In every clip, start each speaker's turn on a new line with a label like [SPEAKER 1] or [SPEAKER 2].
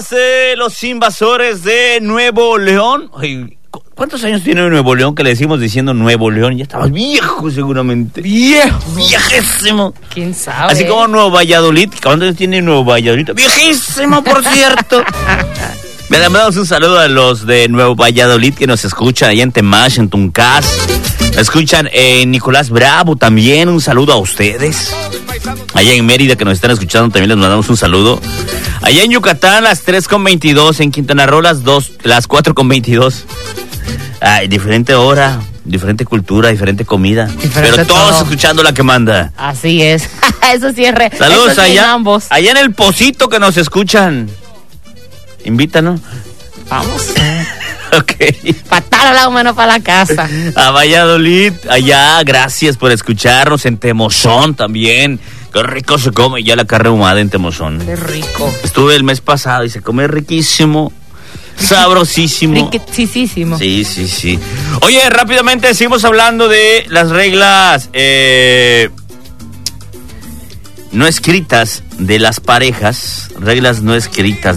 [SPEAKER 1] Los invasores de Nuevo León. Oye, ¿cuántos años tiene Nuevo León que le decimos diciendo Nuevo León? Ya estaba viejo seguramente. Viejísimo.
[SPEAKER 2] ¿Quién sabe?
[SPEAKER 1] Así como Nuevo Valladolid. ¿Cuántos años tiene Nuevo Valladolid? Viejísimo, por cierto. Le damos un saludo a los de Nuevo Valladolid que nos escuchan allá en Temash, en Tuncás. Nos escuchan en Nicolás Bravo también. Un saludo a ustedes. Allá en Mérida que nos están escuchando también les mandamos un saludo. Allá en Yucatán las 3:22, en Quintana Roo las 4:22. Ay, diferente hora, diferente cultura, diferente comida. Pero todos escuchando la que manda.
[SPEAKER 2] Así es. Eso cierre.
[SPEAKER 1] Saludos
[SPEAKER 2] eso
[SPEAKER 1] allá.
[SPEAKER 2] Ambos.
[SPEAKER 1] Allá en el Pocito que nos escuchan. Invítanos.
[SPEAKER 2] Vamos.
[SPEAKER 1] Ok.
[SPEAKER 2] Patar la menos para la casa.
[SPEAKER 1] A Valladolid, allá, gracias por escucharnos. En Temozón también. Qué rico se come ya la carne ahumada en Temozón.
[SPEAKER 2] Qué rico.
[SPEAKER 1] Estuve el mes pasado y se come riquísimo. Sabrosísimo.
[SPEAKER 2] Riquísimo.
[SPEAKER 1] Sí. Oye, rápidamente seguimos hablando de las reglas no escritas de las parejas. Reglas no escritas.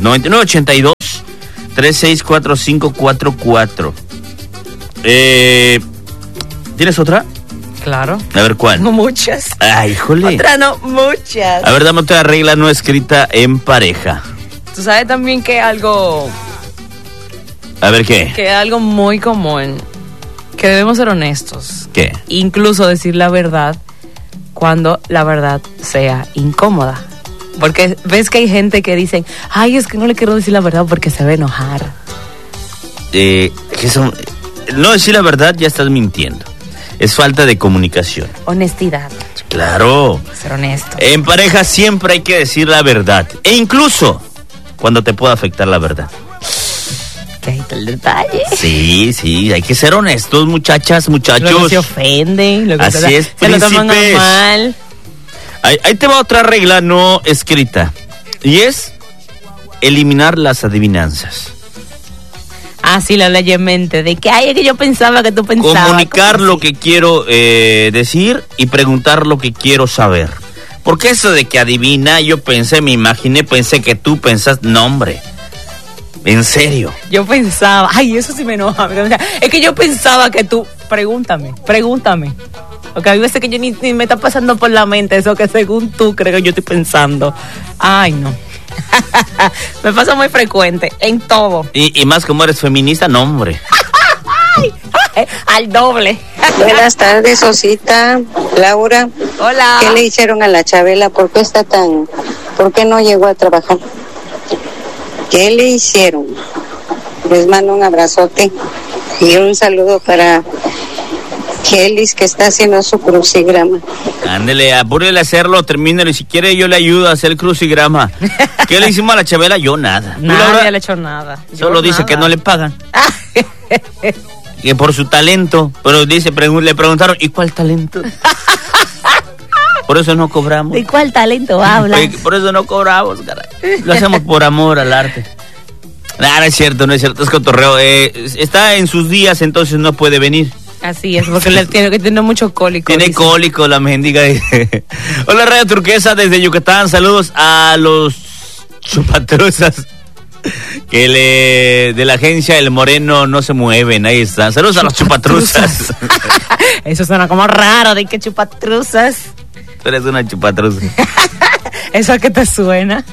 [SPEAKER 1] 9982-364544. ¿Tienes otra?
[SPEAKER 2] Claro.
[SPEAKER 1] A ver, ¿cuál?
[SPEAKER 2] Muchas.
[SPEAKER 1] Ay, híjole.
[SPEAKER 2] Otra no, muchas.
[SPEAKER 1] A ver, dame otra regla no escrita en pareja.
[SPEAKER 2] Tú sabes también que algo...
[SPEAKER 1] A ver, ¿qué?
[SPEAKER 2] Que algo muy común, que debemos ser honestos.
[SPEAKER 1] ¿Qué?
[SPEAKER 2] Incluso decir la verdad cuando la verdad sea incómoda. Porque ves que hay gente que dicen, ay, es que no le quiero decir la verdad porque se va a enojar.
[SPEAKER 1] No decir la verdad, ya estás mintiendo. Es falta de comunicación.
[SPEAKER 2] Honestidad.
[SPEAKER 1] Claro.
[SPEAKER 2] Ser honesto.
[SPEAKER 1] En pareja siempre hay que decir la verdad. E incluso cuando te pueda afectar la verdad.
[SPEAKER 2] Que ahí está el detalle.
[SPEAKER 1] Sí, hay que ser honestos, muchachas, muchachos.
[SPEAKER 2] Luego se ofenden. Luego
[SPEAKER 1] Así es,
[SPEAKER 2] se lo toman a mal.
[SPEAKER 1] Ahí te va otra regla no escrita. Y es eliminar las adivinanzas.
[SPEAKER 2] Ah, sí, la ley en mente. De que, ay, es que yo pensaba que tú pensabas.
[SPEAKER 1] Comunicar lo que quiero decir y preguntar lo que quiero saber. Porque eso de que adivina, yo pensé, me imaginé, pensé que tú pensás, no, hombre. En serio.
[SPEAKER 2] Yo pensaba, ay, eso sí me enoja. Es que yo pensaba que tú, pregúntame. Porque hay veces que yo ni me está pasando por la mente eso que según tú crees que yo estoy pensando. Ay, no. Me pasa muy frecuente, en todo.
[SPEAKER 1] Y más como eres feminista, no, hombre.
[SPEAKER 2] Al doble.
[SPEAKER 3] Buenas tardes, Osita, Laura.
[SPEAKER 2] Hola.
[SPEAKER 3] ¿Qué le hicieron a la Chabela? ¿Por qué no llegó a trabajar? ¿Qué le hicieron? Les mando un abrazote y un saludo para Kelis, que está haciendo su crucigrama.
[SPEAKER 1] Ándele, apúrele a hacerlo, termínelo, y si quiere yo le ayudo a hacer el crucigrama. ¿Qué le hicimos a la Chabela? Yo nada.
[SPEAKER 2] Nadie le ha hecho nada.
[SPEAKER 1] Solo dice
[SPEAKER 2] nada.
[SPEAKER 1] que no le pagan. Que por su talento. Pero dice, le preguntaron, ¿y cuál talento? Por eso no cobramos.
[SPEAKER 2] ¿De cuál talento hablas?
[SPEAKER 1] Por eso no cobramos, caray. Lo hacemos por amor al arte. No es cierto, es cotorreo. Está en sus días, entonces no puede venir.
[SPEAKER 2] Así es, porque le tiene mucho cólico.
[SPEAKER 1] Tiene
[SPEAKER 2] dice.
[SPEAKER 1] cólico la mendiga. Hola, Radio Turquesa desde Yucatán. Saludos a los chupatruzas de la agencia El Moreno no se mueven. Ahí están. Saludos a los chupatruzas.
[SPEAKER 2] Eso suena como raro, de que chupatruzas.
[SPEAKER 1] Tú eres una chupatruza.
[SPEAKER 2] ¿Eso que te suena?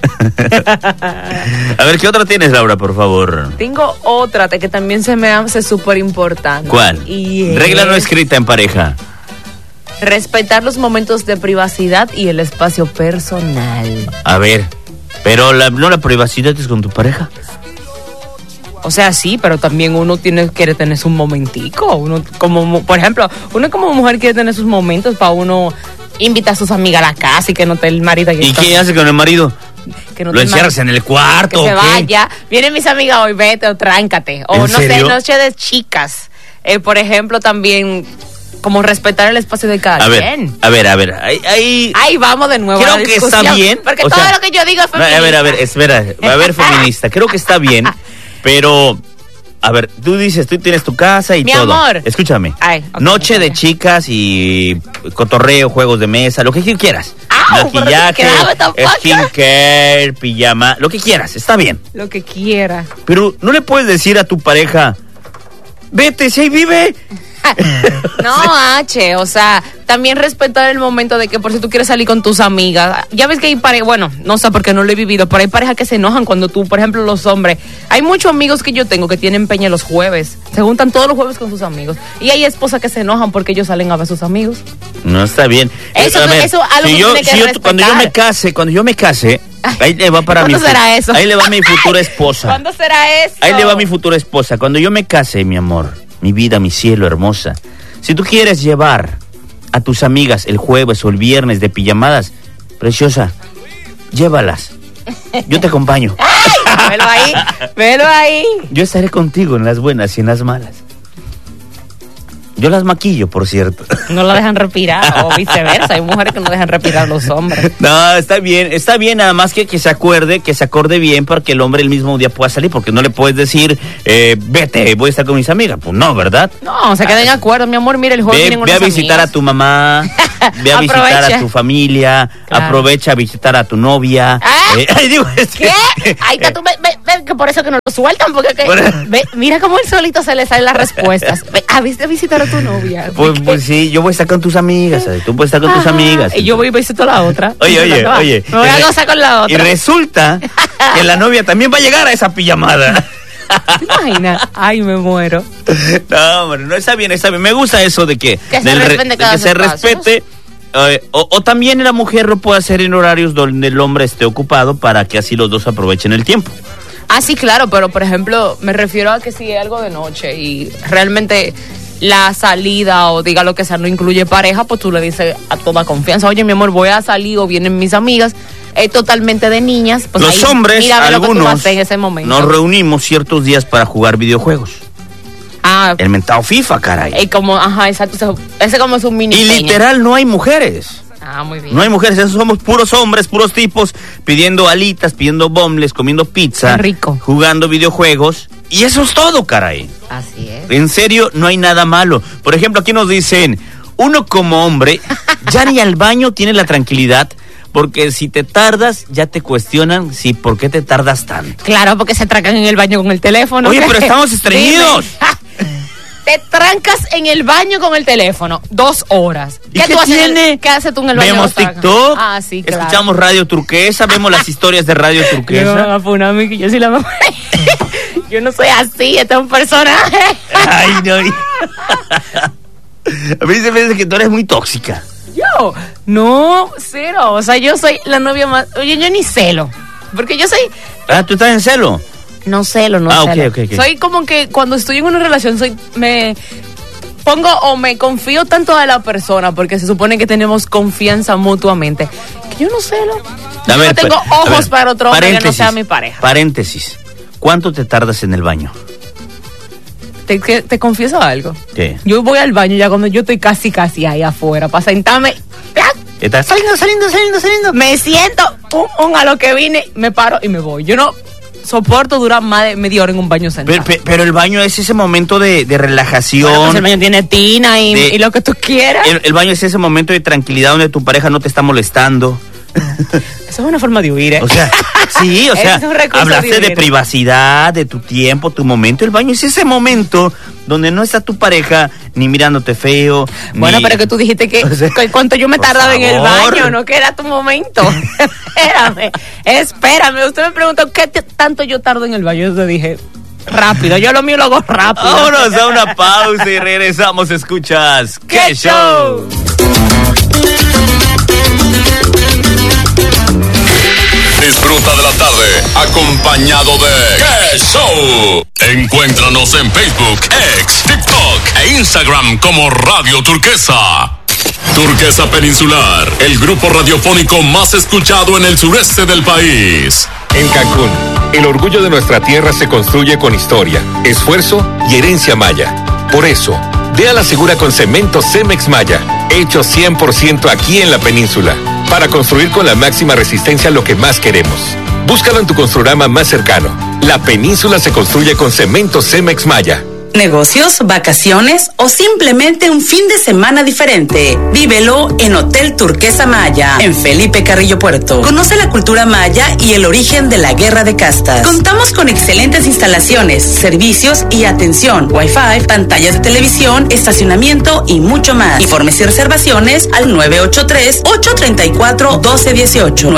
[SPEAKER 1] A ver, ¿qué otra tienes, Laura, por favor?
[SPEAKER 2] Tengo otra que también se me hace súper importante.
[SPEAKER 1] ¿Cuál? Regla no escrita en pareja.
[SPEAKER 2] Respetar los momentos de privacidad y el espacio personal.
[SPEAKER 1] A ver, pero la privacidad es con tu pareja.
[SPEAKER 2] O sea, sí, pero también uno quiere tener su momentico. Uno como, por ejemplo, uno como mujer quiere tener sus momentos para uno invitar a sus amigas a la casa y que no esté el marido.
[SPEAKER 1] ¿Y qué hace con el marido?
[SPEAKER 2] Que no
[SPEAKER 1] ¿Lo encierras en el cuarto?
[SPEAKER 2] Que se
[SPEAKER 1] ¿o qué?
[SPEAKER 2] vaya. Vienen mis amigas hoy, vete o tráncate. O
[SPEAKER 1] ¿En
[SPEAKER 2] no
[SPEAKER 1] serio?
[SPEAKER 2] sé, noche de chicas. Por ejemplo, también como respetar el espacio de cada quien.
[SPEAKER 1] A ver. Ahí
[SPEAKER 2] vamos de nuevo.
[SPEAKER 1] Creo que está bien.
[SPEAKER 2] Porque todo lo que yo digo es feminista.
[SPEAKER 1] A ver, espera. A ver, feminista. Creo que está bien, pero A ver, tú dices, tú tienes tu casa y
[SPEAKER 2] Mi
[SPEAKER 1] todo.
[SPEAKER 2] amor.
[SPEAKER 1] Escúchame.
[SPEAKER 2] Ay, ok,
[SPEAKER 1] Noche de
[SPEAKER 2] ok.
[SPEAKER 1] chicas y cotorreo, juegos de mesa, lo que quieras.
[SPEAKER 2] Au, pero
[SPEAKER 1] Maquillaje,
[SPEAKER 2] grave tampoco.
[SPEAKER 1] skincare, pijama, lo que quieras, está bien.
[SPEAKER 2] Lo que quiera.
[SPEAKER 1] Pero no le puedes decir a tu pareja, vete, si ahí vive.
[SPEAKER 2] No, H, o sea, también respetar el momento de que por si tú quieres salir con tus amigas. Ya ves que hay parejas, bueno, no sé porque no lo he vivido, pero hay parejas que se enojan cuando tú, por ejemplo, los hombres. Hay muchos amigos que yo tengo que tienen peña los jueves. Se juntan todos los jueves con sus amigos. Y hay esposas que se enojan porque ellos salen a ver a sus amigos.
[SPEAKER 1] No está bien.
[SPEAKER 2] Eso
[SPEAKER 1] A ver,
[SPEAKER 2] es algo que tiene que respetar.
[SPEAKER 1] cuando yo me case, ahí le va para mi
[SPEAKER 2] ¿Cuándo será eso?
[SPEAKER 1] Ahí le va mi futura esposa.
[SPEAKER 2] ¿Cuándo será eso?
[SPEAKER 1] Ahí le va mi futura esposa. Cuando yo me case, mi amor, mi vida, mi cielo hermosa. Si tú quieres llevar a tus amigas el jueves o el viernes de pijamadas, preciosa, llévalas. Yo te acompaño.
[SPEAKER 2] ¡Ay! Velo ahí, velo ahí.
[SPEAKER 1] Yo estaré contigo en las buenas y en las malas. Yo las maquillo, por cierto.
[SPEAKER 2] No la dejan respirar o viceversa. Hay mujeres que no dejan respirar a los hombres.
[SPEAKER 1] No, está bien, nada más que se acorde bien para que el hombre el mismo día pueda salir, porque no le puedes decir, vete, voy a estar con mis amigas. Pues no, ¿verdad?
[SPEAKER 2] No, se queden de acuerdo, mi amor, mira el juego.
[SPEAKER 1] Ve a visitar a tu mamá, ve a visitar
[SPEAKER 2] Aprovecha.
[SPEAKER 1] a tu familia,
[SPEAKER 2] Claro.
[SPEAKER 1] aprovecha a visitar a tu novia.
[SPEAKER 2] ¿Ah?
[SPEAKER 1] Digo, es
[SPEAKER 2] ¿Qué? Ahí está tú, ve, que por eso que no lo sueltan, porque ve, mira cómo él solito se le salen las respuestas. Ve, a visitar a tu novia.
[SPEAKER 1] pues sí, yo voy a estar con tus amigas, ¿sabes? Tú puedes estar con tus amigas.
[SPEAKER 2] Y yo voy y visito a la otra.
[SPEAKER 1] Oye.
[SPEAKER 2] Me voy a gozar con la otra.
[SPEAKER 1] Y resulta que la novia también va a llegar a esa pijamada.
[SPEAKER 2] ¿Te imaginas? Ay, me muero.
[SPEAKER 1] No, hombre, no está bien. Me gusta eso de que
[SPEAKER 2] Que se respete cada
[SPEAKER 1] que se
[SPEAKER 2] espacio.
[SPEAKER 1] respete. O también la mujer lo puede hacer en horarios donde el hombre esté ocupado para que así los dos aprovechen el tiempo.
[SPEAKER 2] Ah, sí, claro, pero por ejemplo, me refiero a que si es algo de noche y realmente la salida o diga lo que sea no incluye pareja, pues tú le dices a toda confianza, oye, mi amor, voy a salir o vienen mis amigas, es totalmente de niñas. Pues
[SPEAKER 1] Los
[SPEAKER 2] ahí,
[SPEAKER 1] hombres,
[SPEAKER 2] mírame lo que tú
[SPEAKER 1] algunos,
[SPEAKER 2] haces en ese momento.
[SPEAKER 1] nos reunimos ciertos días para jugar videojuegos.
[SPEAKER 2] Ah,
[SPEAKER 1] El mentado FIFA, caray.
[SPEAKER 2] como, ajá, exacto, ese como es un mini
[SPEAKER 1] Y
[SPEAKER 2] peña.
[SPEAKER 1] literal no hay mujeres.
[SPEAKER 2] Ah, muy bien.
[SPEAKER 1] No hay mujeres, esos somos puros hombres, puros tipos, pidiendo alitas, pidiendo bombles, comiendo pizza,
[SPEAKER 2] Qué rico.
[SPEAKER 1] jugando videojuegos. Y eso es todo, caray.
[SPEAKER 2] Así es.
[SPEAKER 1] En serio, no hay nada malo. Por ejemplo, aquí nos dicen, uno como hombre, ya ni al baño tiene la tranquilidad, porque si te tardas, ya te cuestionan si por qué te tardas tanto.
[SPEAKER 2] Claro, porque se trancan en el baño con el teléfono.
[SPEAKER 1] Oye, pero estamos estreñidos.
[SPEAKER 2] Dime. Te trancas en el baño con el teléfono 2 horas.
[SPEAKER 1] ¿Y qué
[SPEAKER 2] tú haces
[SPEAKER 1] tiene?
[SPEAKER 2] ¿Qué haces tú en el baño?
[SPEAKER 1] Vemos
[SPEAKER 2] Trancas?
[SPEAKER 1] TikTok,
[SPEAKER 2] Ah, sí, claro.
[SPEAKER 1] escuchamos Radio Turquesa, vemos las historias de Radio
[SPEAKER 2] Yo
[SPEAKER 1] Turquesa.
[SPEAKER 2] que yo soy la mamá. Yo no soy así, este es un personaje.
[SPEAKER 1] Ay, no. A mí se me dice que tú eres muy tóxica.
[SPEAKER 2] Yo, no, cero. O sea, yo soy la novia más. Oye, yo ni celo. Porque yo soy.
[SPEAKER 1] Ah, ¿tú estás en celo?
[SPEAKER 2] No celo, no
[SPEAKER 1] Ah,
[SPEAKER 2] celo.
[SPEAKER 1] ok.
[SPEAKER 2] Soy como que cuando estoy en una relación, me pongo o me confío tanto a la persona porque se supone que tenemos confianza mutuamente. Que yo no celo.
[SPEAKER 1] A ver,
[SPEAKER 2] no tengo
[SPEAKER 1] a
[SPEAKER 2] ojos
[SPEAKER 1] ver,
[SPEAKER 2] para otro hombre que no
[SPEAKER 1] paréntesis,
[SPEAKER 2] sea mi pareja.
[SPEAKER 1] Paréntesis. ¿Cuánto te tardas en el baño?
[SPEAKER 2] Te confieso algo.
[SPEAKER 1] ¿Qué?
[SPEAKER 2] Yo voy al baño ya cuando yo estoy casi ahí afuera para sentarme. ¡Plac!
[SPEAKER 1] ¿Estás saliendo?
[SPEAKER 2] Me siento a lo que vine, me paro y me voy. Yo no soporto durar más de media hora en un baño sentado.
[SPEAKER 1] Pero el baño es ese momento de relajación.
[SPEAKER 2] Bueno, pues el baño tiene tina y lo que tú quieras.
[SPEAKER 1] El baño es ese momento de tranquilidad donde tu pareja no te está molestando.
[SPEAKER 2] Eso es una forma de huir, ¿eh?
[SPEAKER 1] O sea, sí, o sea,
[SPEAKER 2] Es un recurso
[SPEAKER 1] hablaste de
[SPEAKER 2] divino.
[SPEAKER 1] privacidad, de tu tiempo, tu momento. El baño es ese momento donde no está tu pareja ni mirándote feo.
[SPEAKER 2] Bueno,
[SPEAKER 1] ni...
[SPEAKER 2] pero que tú dijiste que
[SPEAKER 1] O sea,
[SPEAKER 2] cuánto yo me
[SPEAKER 1] por
[SPEAKER 2] tardaba en el
[SPEAKER 1] favor.
[SPEAKER 2] baño, no que era tu momento. Espérame. Usted me preguntó qué tanto yo tardo en el baño. Yo te dije, rápido. Yo lo mío lo hago rápido.
[SPEAKER 1] Vámonos a una pausa y regresamos. Escuchas
[SPEAKER 2] ¡Qué show!
[SPEAKER 4] Disfruta de la tarde acompañado de ¡Qué show! Encuéntranos en Facebook, X, TikTok e Instagram como Radio Turquesa. Turquesa Peninsular, el grupo radiofónico más escuchado en el sureste del país.
[SPEAKER 5] En Cancún, el orgullo de nuestra tierra se construye con historia, esfuerzo y herencia maya. Por eso, ve a la segura con cemento Cemex Maya, hecho 100% aquí en la península, para construir con la máxima resistencia lo que más queremos. Búscalo en tu Construrama más cercano. La península se construye con cemento Cemex Maya.
[SPEAKER 6] Negocios, vacaciones o simplemente un fin de semana diferente. Vívelo en Hotel Turquesa Maya, en Felipe Carrillo Puerto. Conoce la cultura maya y el origen de la guerra de castas. Contamos con excelentes instalaciones, servicios y atención, Wi-Fi, pantallas de televisión, estacionamiento y mucho más. Informes y reservaciones al 983-834-1218.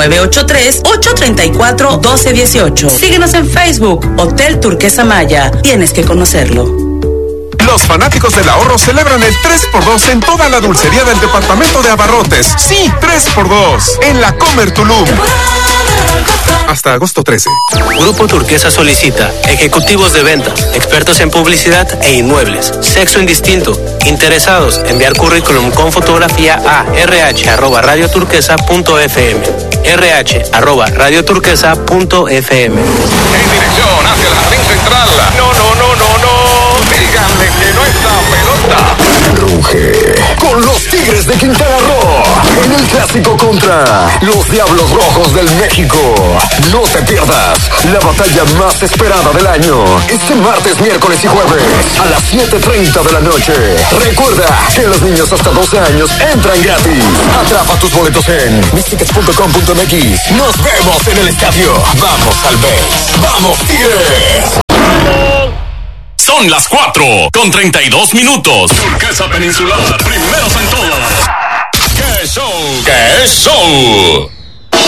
[SPEAKER 6] 983-834-1218. Síguenos en Facebook, Hotel Turquesa Maya. Tienes que conocerlo.
[SPEAKER 7] Los fanáticos del ahorro celebran el 3x2 en toda la dulcería del departamento de Abarrotes. Sí, 3x2 en la Comer Tulum. Hasta agosto 13.
[SPEAKER 8] Grupo Turquesa solicita ejecutivos de ventas, expertos en publicidad e inmuebles, sexo indistinto, interesados, enviar currículum con fotografía a rh@radioturquesa.fm, rh@radioturquesa.fm.
[SPEAKER 9] En dirección hacia el jardín central. No. Díganle que no está pelota.
[SPEAKER 10] Ruge con los Tigres de Quintana Roo en el clásico contra los Diablos Rojos del México. No te pierdas la batalla más esperada del año este martes, miércoles y jueves a las 7:30 de la noche. Recuerda que los niños hasta 12 años entran gratis. Atrapa tus boletos en mistickets.com.mx. Nos vemos en el estadio. Vamos al BES. ¡Vamos, Tigres!
[SPEAKER 4] Son las 4:32. Turquesa Peninsular, primeros en todo. ¡Qué show!